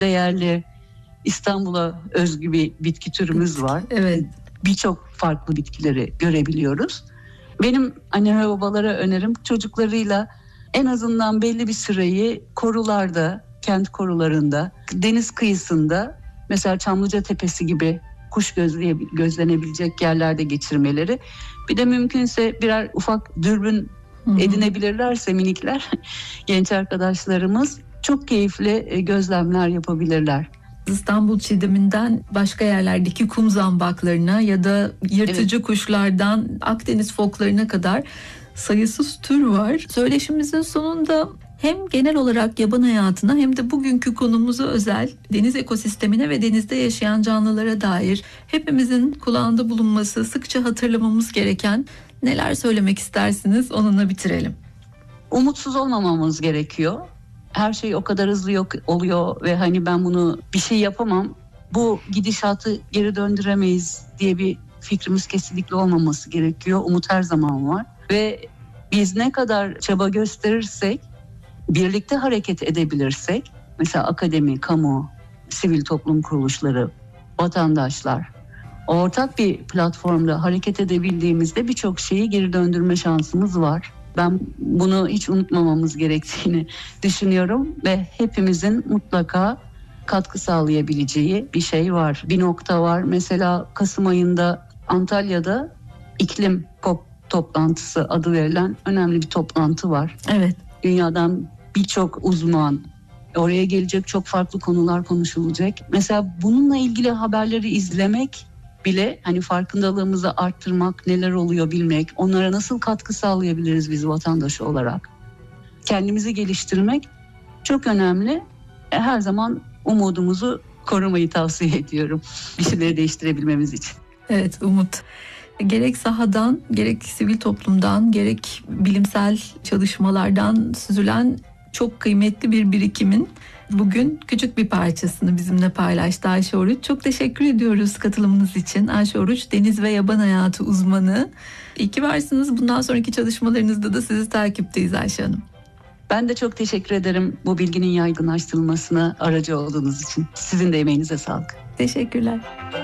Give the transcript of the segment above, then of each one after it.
değerli İstanbul'a özgü bir bitki türümüz var. Evet. Birçok farklı bitkileri görebiliyoruz. Benim anne ve babalara önerim çocuklarıyla en azından belli bir süreyi korularda, kent korularında, deniz kıyısında, mesela Çamlıca Tepesi gibi kuş gözlenebilecek yerlerde geçirmeleri. Bir de mümkünse birer ufak dürbün edinebilirlerse minikler, genç arkadaşlarımız çok keyifli gözlemler yapabilirler. İstanbul çiğdeminden başka yerlerdeki kum zambaklarına ya da yırtıcı kuşlardan Akdeniz foklarına kadar sayısız tür var. Söyleşimizin sonunda hem genel olarak yaban hayatına hem de bugünkü konumuza özel deniz ekosistemine ve denizde yaşayan canlılara dair hepimizin kulağında bulunması, sıkça hatırlamamız gereken neler söylemek istersiniz? Onunla bitirelim. Umutsuz olmamamız gerekiyor. Her şey o kadar hızlı yok oluyor ve hani ben bunu bir şey yapamam, bu gidişatı geri döndüremeyiz diye bir fikrimiz kesinlikle olmaması gerekiyor. Umut her zaman var ve biz ne kadar çaba gösterirsek, birlikte hareket edebilirsek, mesela akademi, kamu, sivil toplum kuruluşları, vatandaşlar, ortak bir platformda hareket edebildiğimizde birçok şeyi geri döndürme şansımız var. Ben bunu hiç unutmamamız gerektiğini düşünüyorum ve hepimizin mutlaka katkı sağlayabileceği bir şey var. Bir nokta var. Mesela Kasım ayında Antalya'da iklim COP toplantısı adı verilen önemli bir toplantı var. Evet. Dünyadan birçok uzman, oraya gelecek, çok farklı konular konuşulacak. Mesela bununla ilgili haberleri izlemek bile, hani farkındalığımızı arttırmak, neler oluyor bilmek, onlara nasıl katkı sağlayabiliriz biz vatandaş olarak, kendimizi geliştirmek çok önemli. Her zaman umudumuzu korumayı tavsiye ediyorum bir şeyleri değiştirebilmemiz için. Evet, umut. Gerek sahadan, gerek sivil toplumdan, gerek bilimsel çalışmalardan süzülen çok kıymetli bir birikimin bugün küçük bir parçasını bizimle paylaştı Ayşe Oruç. Çok teşekkür ediyoruz katılımınız için. Ayşe Oruç, deniz ve yaban hayatı uzmanı. İyi ki varsınız. Bundan sonraki çalışmalarınızda da sizi takipteyiz Ayşe Hanım. Ben de çok teşekkür ederim bu bilginin yaygınlaştırılmasına aracı olduğunuz için. Sizin de emeğinize sağlık. Teşekkürler.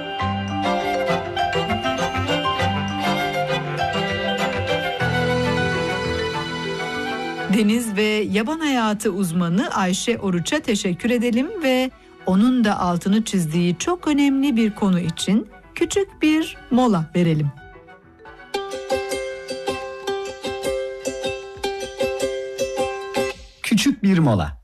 Deniz ve yaban hayatı uzmanı Ayşe Oruç'a teşekkür edelim ve onun da altını çizdiği çok önemli bir konu için küçük bir mola verelim. Küçük bir mola.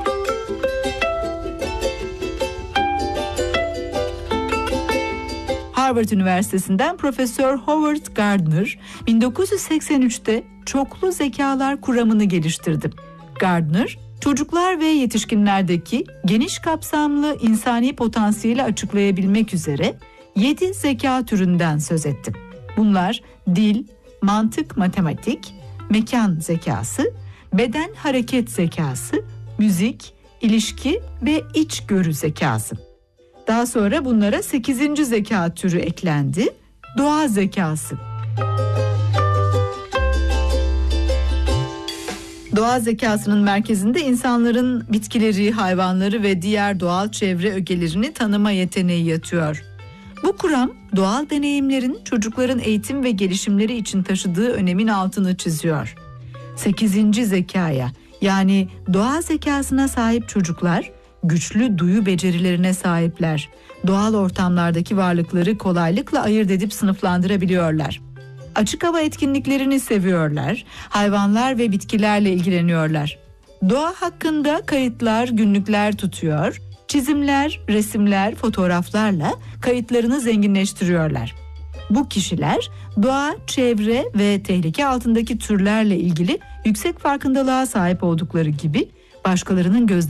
Harvard Üniversitesi'nden Profesör Howard Gardner 1983'te çoklu zekalar kuramını geliştirdi. Gardner, çocuklar ve yetişkinlerdeki geniş kapsamlı insani potansiyeli açıklayabilmek üzere 7 zeka türünden söz etti. Bunlar dil, mantık, matematik, mekan zekası, beden hareket zekası, müzik, ilişki ve içgörü zekası. Daha sonra bunlara 8. zeka türü eklendi, doğa zekası. Doğa zekasının merkezinde insanların bitkileri, hayvanları ve diğer doğal çevre ögelerini tanıma yeteneği yatıyor. Bu kuram doğal deneyimlerin çocukların eğitim ve gelişimleri için taşıdığı önemin altını çiziyor. 8. zekaya, yani doğa zekasına sahip çocuklar güçlü duyu becerilerine sahipler. Doğal ortamlardaki varlıkları kolaylıkla ayırt edip sınıflandırabiliyorlar. Açık hava etkinliklerini seviyorlar, hayvanlar ve bitkilerle ilgileniyorlar. Doğa hakkında kayıtlar, günlükler tutuyor, çizimler, resimler, fotoğraflarla kayıtlarını zenginleştiriyorlar. Bu kişiler doğa, çevre ve tehlike altındaki türlerle ilgili yüksek farkındalığa sahip oldukları gibi başkalarının gözlemleri